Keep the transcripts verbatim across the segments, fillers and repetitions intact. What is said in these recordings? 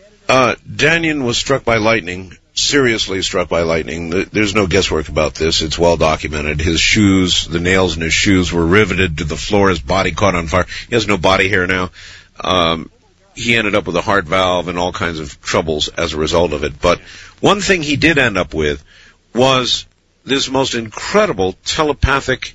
Uh, Danyan was struck by lightning, seriously struck by lightning. There's no guesswork about this. It's well documented. His shoes, the nails in his shoes were riveted to the floor. His body caught on fire. He has no body hair now. Um, he ended up with a heart valve and all kinds of troubles as a result of it. But one thing he did end up with was this most incredible telepathic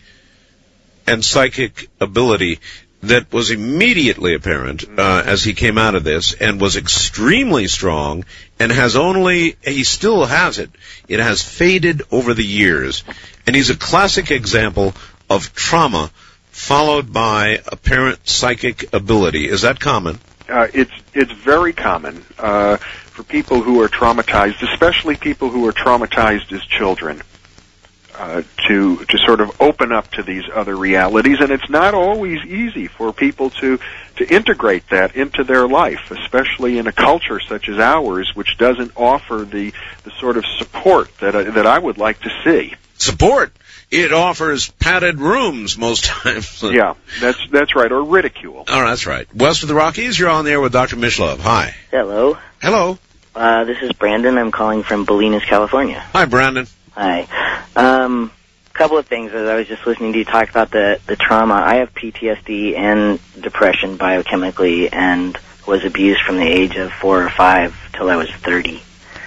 and psychic ability that was immediately apparent uh, as he came out of this, and was extremely strong, and has only, he still has it, it has faded over the years. And he's a classic example of trauma followed by apparent psychic ability. Is that common? Uh, it's it's very common uh, for people who are traumatized, especially people who are traumatized as children. Uh, to to sort of open up to these other realities, and it's not always easy for people to to integrate that into their life, especially in a culture such as ours, which doesn't offer the the sort of support that I, that I would like to see. Support? It offers padded rooms most times. Yeah, that's that's right, or ridicule. Oh, that's right. West of the Rockies, you're on there with Doctor Mishlove. Hi. Hello. Hello. Uh, this is Brandon. I'm calling from Bolinas, California. Hi, Brandon. Hi. Um, couple of things as I was just listening to you talk about the, the trauma. I have P T S D and depression biochemically, and was abused from the age of four or five till I was thirty.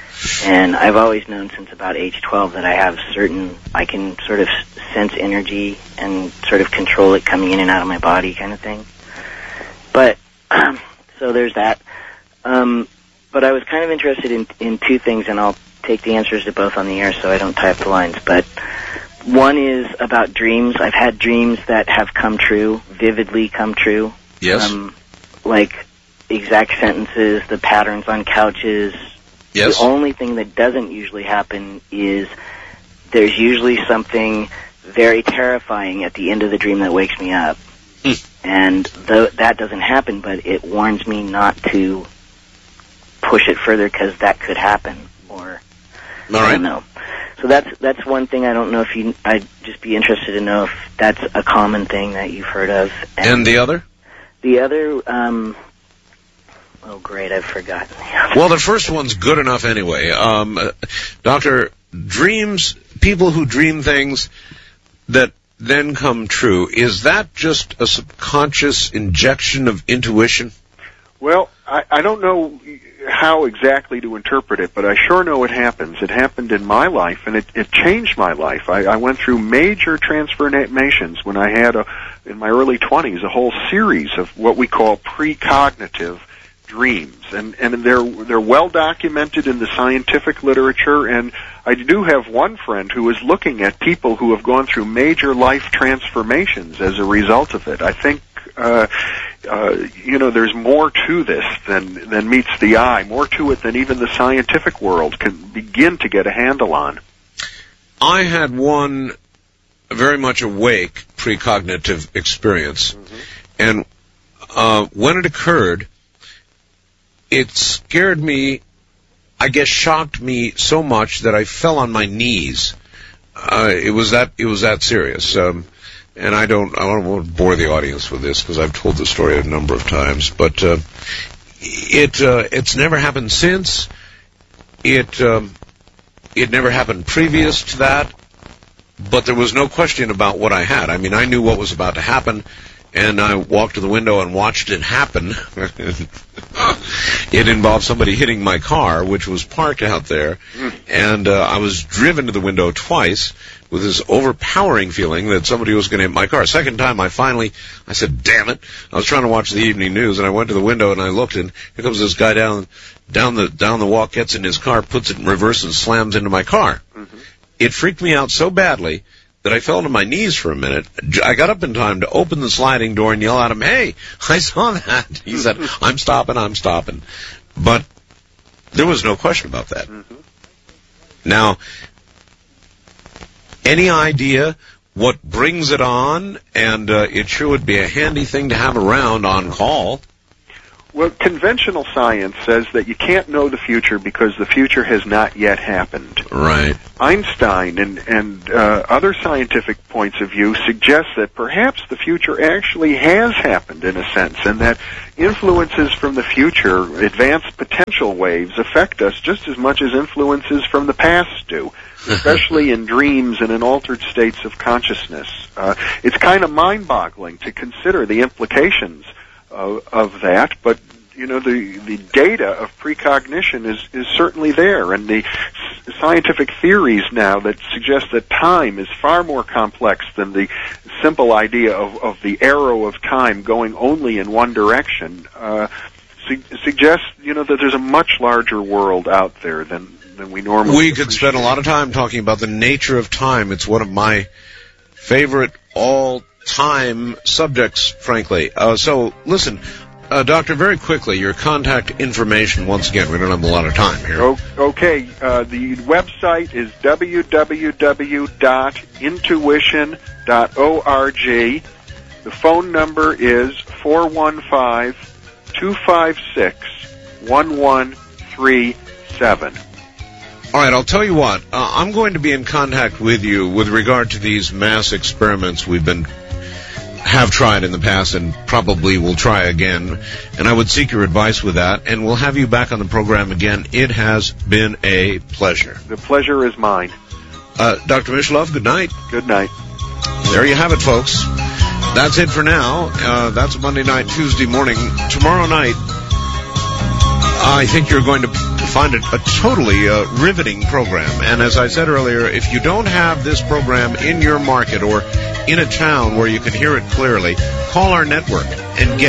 And I've always known since about age twelve that I have certain, I can sort of sense energy and sort of control it coming in and out of my body kind of thing. But, um, so there's that. Um, but I was kind of interested in, in two things, and I'll take the answers to both on the air so I don't tie up the lines. But one is about dreams. I've had dreams that have come true, vividly come true. Yes. Um, like exact sentences, the patterns on couches. Yes. The only thing that doesn't usually happen is there's usually something very terrifying at the end of the dream that wakes me up. Mm. And th- that doesn't happen, but it warns me not to push it further because that could happen. Or All right. I don't know. So that's that's one thing. I don't know if you. I'd just be interested to know if that's a common thing that you've heard of. And, and the other? The other. Um, oh, great! I've forgotten the other. Well, the first one's good enough anyway. Um, uh, Doctor, dreams. People who dream things that then come true. Is that just a subconscious injection of intuition? Well, I, I don't know how exactly to interpret it, but I sure know it happens. It happened in my life, and it, it changed my life. I, I went through major transformations when I had, a, in my early twenties, a whole series of what we call precognitive dreams. And, and they're, they're well documented in the scientific literature, and I do have one friend who is looking at people who have gone through major life transformations as a result of it. I think Uh, uh, you know, there's more to this than than meets the eye, more to it than even the scientific world can begin to get a handle on. I had one very much awake precognitive experience, mm-hmm. and uh, when it occurred, it scared me, I guess shocked me so much that I fell on my knees. Uh, it was that it was that serious. Um, And I don't, I don't want to bore the audience with this because I've told the story a number of times. But uh, it uh, it's never happened since. It um, it never happened previous to that. But there was no question about what I had. I mean, I knew what was about to happen, and I walked to the window and watched it happen. It involved somebody hitting my car, which was parked out there, and uh, I was driven to the window twice with this overpowering feeling that somebody was going to hit my car. Second time, I finally, I said, damn it. I was trying to watch the evening news, and I went to the window, and I looked, and here comes this guy down down the down the walk, gets in his car, puts it in reverse, and slams into my car. Mm-hmm. It freaked me out so badly that I fell to my knees for a minute. I got up in time to open the sliding door and yell at him, hey, I saw that. He said, I'm stopping, I'm stopping. But there was no question about that. Mm-hmm. Now, any idea what brings it on? And uh, it sure would be a handy thing to have around on call. Well, conventional science says that you can't know the future because the future has not yet happened. Right. Einstein and, and uh, other scientific points of view suggest that perhaps the future actually has happened in a sense, and that influences from the future, advanced potential waves, affect us just as much as influences from the past do, especially in dreams and in altered states of consciousness. Uh, it's kind of mind-boggling to consider the implications Of, of that, but you know the the data of precognition is is certainly there, and the s- scientific theories now that suggest that time is far more complex than the simple idea of of the arrow of time going only in one direction uh, su- suggest you know that there's a much larger world out there than than we normally. We could spend a lot of time talking about the nature of time. It's one of my favorite all. time subjects, frankly. Uh, so, listen, uh, Doctor, very quickly, your contact information, once again, we don't have a lot of time here. O- okay, uh, the website is w w w dot intuition dot org. The phone number is four one five, two five six, one one three seven. All right, I'll tell you what. Uh, I'm going to be in contact with you with regard to these mass experiments we've been have tried in the past and probably will try again, and I would seek your advice with that, and we'll have you back on the program again. It has been a pleasure. The pleasure is mine. Uh, Doctor Mishlove, good night. Good night. There you have it, folks. That's it for now. Uh, that's a Monday night, Tuesday morning. Tomorrow night, I think you're going to find it a totally uh, riveting program. And as I said earlier, if you don't have this program in your market or in a town where you can hear it clearly, call our network and get